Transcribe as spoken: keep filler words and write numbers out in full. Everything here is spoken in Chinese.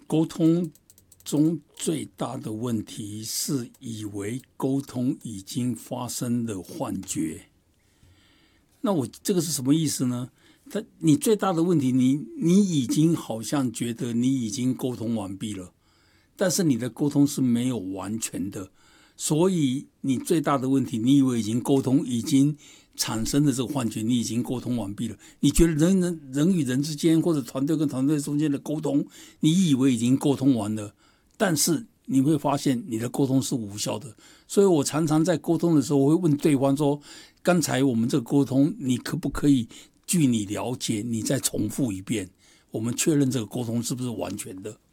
沟通中最大的问题是以为沟通已经发生了幻觉。那我这个是什么意思呢？他你最大的问题，你你已经好像觉得你已经沟通完毕了，但是你的沟通是没有完全的，所以你最大的问题，你以为已经沟通，已经产生的这个幻觉，你已经沟通完毕了。你觉得人人人与人之间，或者团队跟团队中间的沟通，你以为已经沟通完了，但是你会发现你的沟通是无效的。所以我常常在沟通的时候，我会问对方说：刚才我们这个沟通，你可不可以据你了解，你再重复一遍，我们确认这个沟通是不是完全的？